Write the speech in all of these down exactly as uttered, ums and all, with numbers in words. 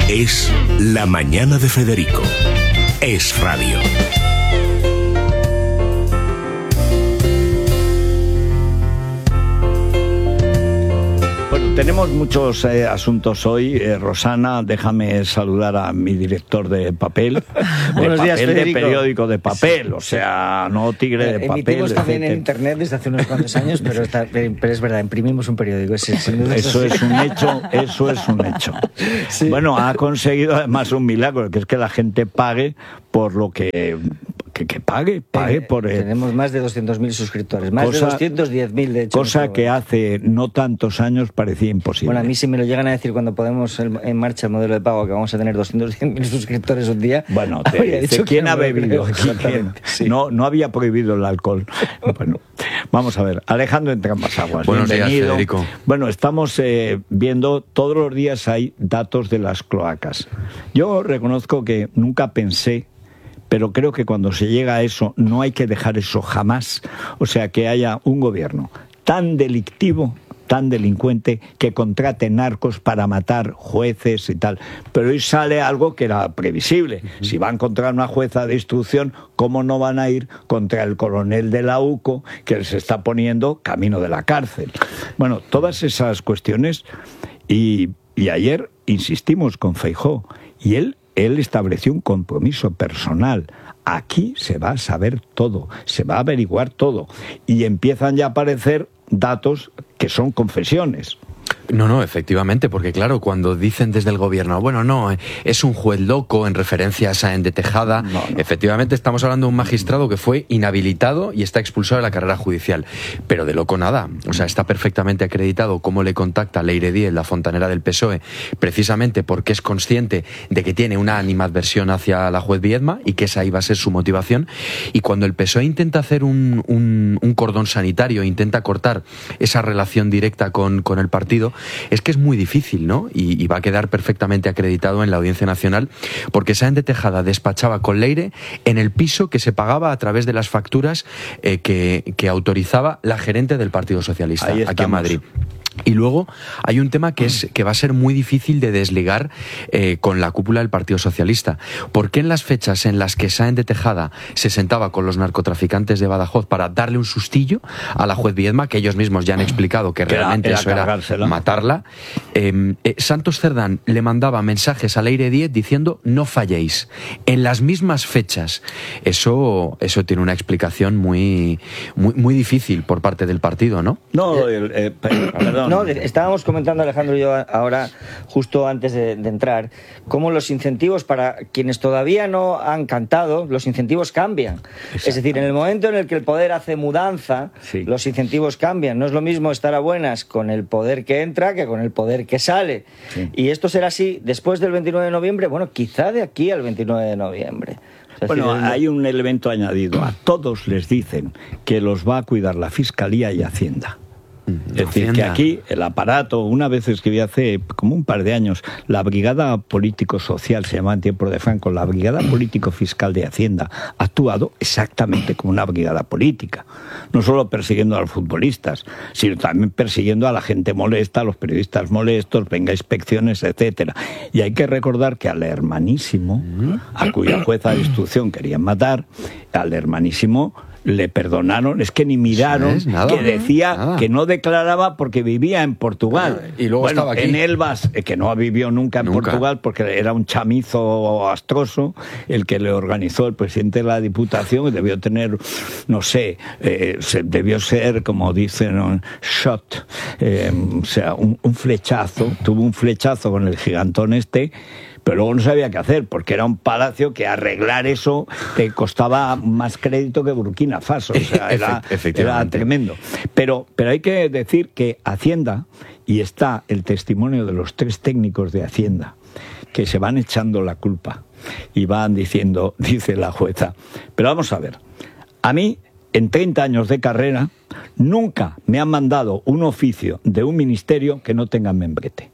Es La Mañana de Federico. Es radio. Tenemos muchos eh, asuntos hoy. Eh, Rosana, déjame saludar a mi director de papel. Buenos días, papel, Federico. de periódico de papel, o sea, no tigre de papel. Emitimos también en etcétera. internet desde hace unos cuantos años, pero, está, pero es verdad, imprimimos un periódico. Ese, sin duda, Eso es un hecho, eso es un hecho. Sí. Bueno, ha conseguido además un milagro, que es que la gente pague por lo que... Que, que pague, pague eh, por... Eh, tenemos más de doscientos mil suscriptores, más cosa, de doscientos diez mil de hecho. Cosa que hace no tantos años parecía imposible. Bueno, a mí si me lo llegan a decir cuando podemos el, en marcha el modelo de pago, que vamos a tener doscientos diez mil suscriptores un día... Bueno, te, te, ¿quién ha bebido? ¿Quién? Sí. No, no había prohibido el alcohol. Bueno, vamos a ver. Alejandro entre ambas aguas. Buenos Bienvenido. días, Federico. Bueno, estamos eh, viendo, todos los días hay datos de las cloacas. Yo reconozco que nunca pensé, pero creo que cuando se llega a eso no hay que dejar eso jamás. O sea, que haya un gobierno tan delictivo, tan delincuente, que contrate narcos para matar jueces y tal. Pero hoy sale algo que era previsible. Si van contra una jueza de instrucción, ¿cómo no van a ir contra el coronel de la U C O que se está poniendo camino de la cárcel? Bueno, todas esas cuestiones. Y, y ayer insistimos con Feijóo, y él Él estableció un compromiso personal. Aquí se va a saber todo, se va a averiguar todo. Y empiezan ya a aparecer datos que son confesiones. No, no, efectivamente, porque claro, cuando dicen desde el gobierno, bueno, no, es un juez loco en referencia a Sáenz de Tejada, no, no. Efectivamente estamos hablando de un magistrado que fue inhabilitado y está expulsado de la carrera judicial, pero de loco nada, o sea, está perfectamente acreditado cómo le contacta Leire Díez, la fontanera del P S O E, precisamente porque es consciente de que tiene una animadversión hacia la juez Viedma y que esa iba a ser su motivación, y cuando el P S O E intenta hacer un, un, un cordón sanitario, intenta cortar esa relación directa con, con el partido, es que es muy difícil, ¿no? Y, y va a quedar perfectamente acreditado en la Audiencia Nacional, porque Sáenz de Tejada despachaba con Leire en el piso que se pagaba a través de las facturas eh, que, que autorizaba la gerente del Partido Socialista aquí en Madrid. Y luego hay un tema que es que va a ser muy difícil de desligar eh, con la cúpula del Partido Socialista. ¿Por qué en las fechas en las que Sáenz de Tejada se sentaba con los narcotraficantes de Badajoz para darle un sustillo a la juez Viedma, que ellos mismos ya han explicado que, que realmente era, era eso cargársela. Era matarla, eh, eh, Santos Cerdán le mandaba mensajes a Leire Díez diciendo no falléis en las mismas fechas? Eso, eso tiene una explicación muy, muy, muy difícil por parte del partido, ¿no? No, el, eh, perdón. No, estábamos comentando Alejandro y yo ahora, justo antes de, de entrar, cómo los incentivos para quienes todavía no han cantado, los incentivos cambian. Es decir, en el momento en el que el poder hace mudanza, sí. los incentivos cambian. No es lo mismo estar a buenas con el poder que entra que con el poder que sale. Sí. Y esto será así después del veintinueve de noviembre, bueno, quizá de aquí al veintinueve de noviembre. O sea, bueno, si el... hay un elemento añadido. A todos les dicen que los va a cuidar la Fiscalía y Hacienda. Es decir, que aquí el aparato, una vez escribí hace como un par de años, la Brigada Político-Social, se llamaba en tiempo de Franco, la Brigada Político-Fiscal de Hacienda, ha actuado exactamente como una brigada política. No solo persiguiendo a los futbolistas, sino también persiguiendo a la gente molesta, a los periodistas molestos, venga inspecciones, etcétera. Y hay que recordar que al hermanísimo, a cuya jueza de instrucción querían matar, al hermanísimo le perdonaron, es que ni miraron, ¿sí? Nada, que decía nada. Que no declaraba porque vivía en Portugal. Ah, y luego bueno, estaba aquí. En Elvas, que no vivió nunca en nunca. Portugal, porque era un chamizo astroso, el que le organizó el presidente de la Diputación, y debió tener, no sé, eh, se, debió ser, como dicen, un shot, eh, o sea, un, un flechazo, tuvo un flechazo con el gigantón este, pero luego no sabía qué hacer, porque era un palacio que arreglar eso te costaba más crédito que Burkina Faso, o sea, era, era tremendo. Pero, pero hay que decir que Hacienda, y está el testimonio de los tres técnicos de Hacienda, que se van echando la culpa, y van diciendo, dice la jueza, pero vamos a ver, a mí, en treinta años de carrera, nunca me han mandado un oficio de un ministerio que no tenga membrete.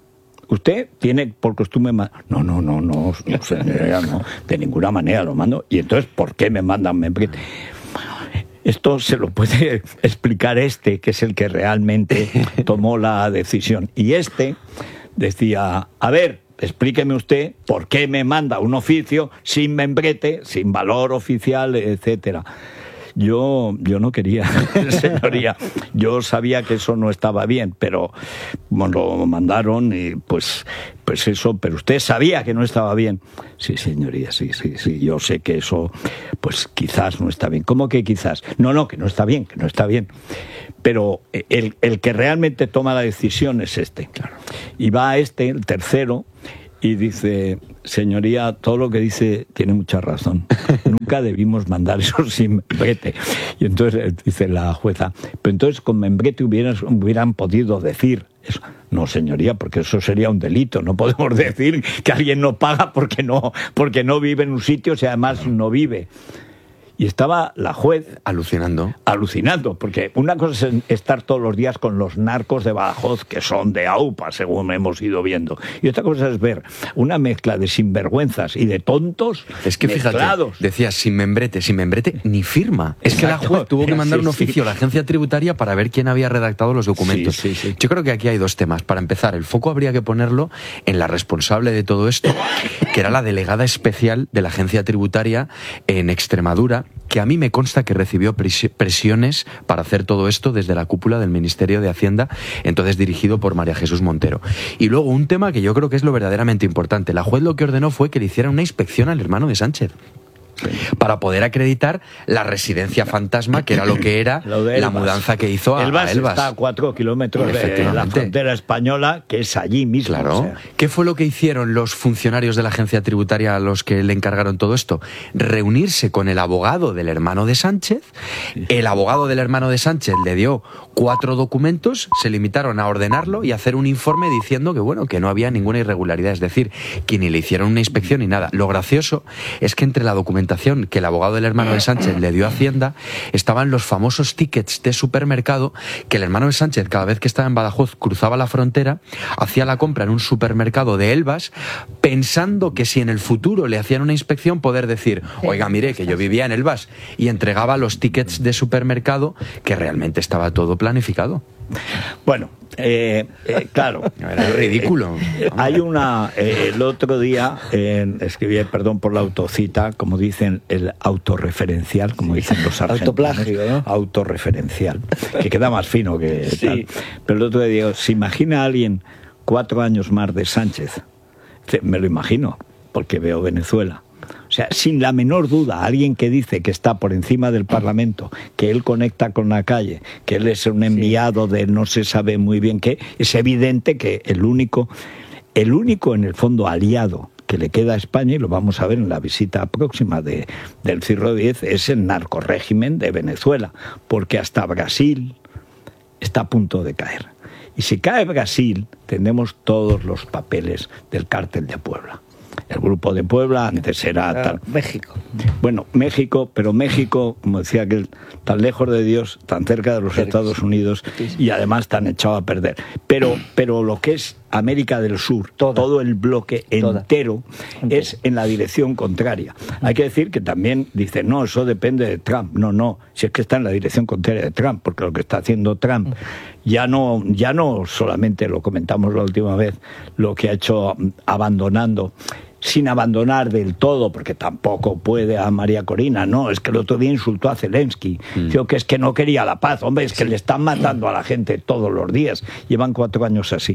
Usted tiene por costumbre... Ma- no, no, no, no, no, señora, no, de ninguna manera lo mando. Y entonces, ¿por qué me mandan membrete? Esto se lo puede explicar este, que es el que realmente tomó la decisión. Y este decía, a ver, explíqueme usted por qué me manda un oficio sin membrete, sin valor oficial, etcétera. Yo, yo no quería, señoría. Yo sabía que eso no estaba bien, pero bueno, lo mandaron y pues, pues eso, pero usted sabía que no estaba bien. Sí, señoría, sí, sí, sí. Yo sé que eso, pues quizás no está bien. ¿Cómo que quizás? No, no, que no está bien, que no está bien. Pero el, el que realmente toma la decisión es este. Claro. Y va a este, el tercero, y dice, señoría, todo lo que dice tiene mucha razón. Nunca debimos mandar eso sin membrete. Y entonces dice la jueza, pero entonces con membrete hubieran, hubieran podido decir eso. No, señoría, porque eso sería un delito. No podemos decir que alguien no paga porque no, porque no vive en un sitio si además no vive. Y estaba la juez alucinando. Alucinando, porque una cosa es estar todos los días con los narcos de Badajoz, que son de AUPA, según hemos ido viendo. Y otra cosa es ver una mezcla de sinvergüenzas y de tontos es que mezclados. Fíjate, decías sin membrete, sin membrete ni firma. Es Exacto. que la juez tuvo que mandar sí, un oficio sí. a la agencia tributaria para ver quién había redactado los documentos. Sí, sí, sí. Yo creo que aquí hay dos temas. Para empezar, el foco habría que ponerlo en la responsable de todo esto, que era la delegada especial de la agencia tributaria en Extremadura, que a mí me consta que recibió presiones para hacer todo esto desde la cúpula del Ministerio de Hacienda, entonces dirigido por María Jesús Montero. Y luego un tema que yo creo que es lo verdaderamente importante. La juez lo que ordenó fue que le hicieran una inspección al hermano de Sánchez, para poder acreditar la residencia fantasma, que era lo que era lo la mudanza que hizo a Elvas. a Elvas. Está a cuatro kilómetros de la frontera española, que es allí mismo. Claro. O sea. ¿Qué fue lo que hicieron los funcionarios de la agencia tributaria a los que le encargaron todo esto? Reunirse con el abogado del hermano de Sánchez. El abogado del hermano de Sánchez le dio cuatro documentos, se limitaron a ordenarlo y hacer un informe diciendo que, bueno, que no había ninguna irregularidad. Es decir, que ni le hicieron una inspección ni nada. Lo gracioso es que entre la documentación que el abogado del hermano de Sánchez le dio a Hacienda estaban los famosos tickets de supermercado que el hermano de Sánchez, cada vez que estaba en Badajoz, cruzaba la frontera, hacía la compra en un supermercado de Elvas, pensando que si en el futuro le hacían una inspección poder decir, oiga, mire, que yo vivía en Elvas, y entregaba los tickets de supermercado, que realmente estaba todo planificado. Bueno, eh, eh, claro, era ridículo. Eh, hay una, eh, el otro día eh, escribí, perdón por la autocita, como dicen, el autorreferencial, como dicen los argentinos. Autoplagio, ¿no? Autorreferencial, que queda más fino que sí. tal. Pero el otro día digo, ¿se imagina a alguien cuatro años más de Sánchez? Me lo imagino, porque veo Venezuela. O sea, sin la menor duda, alguien que dice que está por encima del Parlamento, que él conecta con la calle, que él es un enviado de no se sabe muy bien qué, es evidente que el único, el único en el fondo aliado que le queda a España, y lo vamos a ver en la visita próxima de, del siglo diez, es el narcorrégimen de Venezuela, porque hasta Brasil está a punto de caer. Y si cae Brasil, tendremos todos los papeles del cártel de Puebla. El grupo de Puebla antes era tal. México. Bueno, México, pero México, como decía aquel, tan lejos de Dios, tan cerca de los Estados Unidos y además tan echado a perder. Pero, pero lo que es América del Sur, Toda. todo el bloque entero, Toda. es en la dirección contraria. Hay que decir que también dicen, no, eso depende de Trump. No, no, si es que está en la dirección contraria de Trump, porque lo que está haciendo Trump ya no, ya no solamente lo comentamos la última vez, lo que ha hecho abandonando, sin abandonar del todo, porque tampoco puede a María Corina, no, es que el otro día insultó a Zelensky, mm. dijo que es que no quería la paz, hombre, es que sí. le están matando a la gente todos los días, llevan cuatro años así.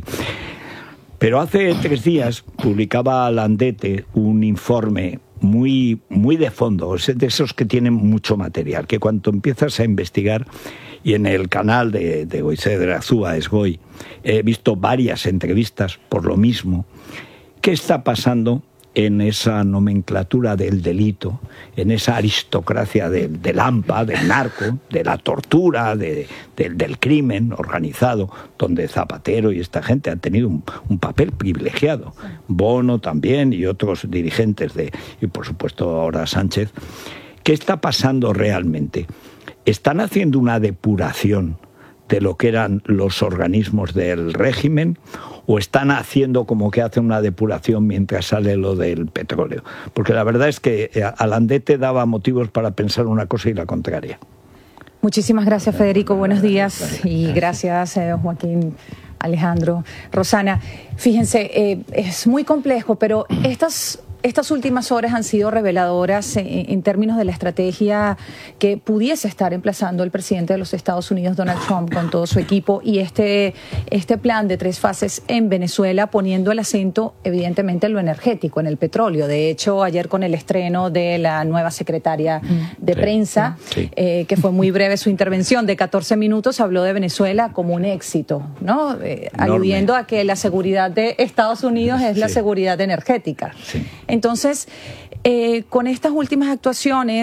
Pero hace tres días publicaba Landete un informe muy, muy de fondo, es de esos que tienen mucho material, que cuando empiezas a investigar, y en el canal de, de Goize Azúa, Esgoy, he visto varias entrevistas por lo mismo. ¿Qué está pasando en esa nomenclatura del delito, en esa aristocracia de, del AMPA, del narco, de la tortura, de, de, del crimen organizado, donde Zapatero y esta gente han tenido un, un papel privilegiado? Bono también y otros dirigentes, de y por supuesto ahora Sánchez. ¿Qué está pasando realmente? ¿Están haciendo una depuración de lo que eran los organismos del régimen, o están haciendo como que hacen una depuración mientras sale lo del petróleo? Porque la verdad es que a Landete daba motivos para pensar una cosa y la contraria. Muchísimas gracias, Federico. Buenos días y gracias, eh, Joaquín, Alejandro, Rosana, fíjense, eh, es muy complejo, pero estas... Estas últimas horas han sido reveladoras en, en términos de la estrategia que pudiese estar emplazando el presidente de los Estados Unidos, Donald Trump, con todo su equipo, y este, este plan de tres fases en Venezuela, poniendo el acento evidentemente en lo energético, en el petróleo. De hecho, ayer con el estreno de la nueva secretaria de sí, prensa, sí. Eh, que fue muy breve su intervención, de catorce minutos, habló de Venezuela como un éxito, ¿no? Eh, aludiendo a que la seguridad de Estados Unidos es sí. la seguridad energética. Sí. Entonces, eh, con estas últimas actuaciones,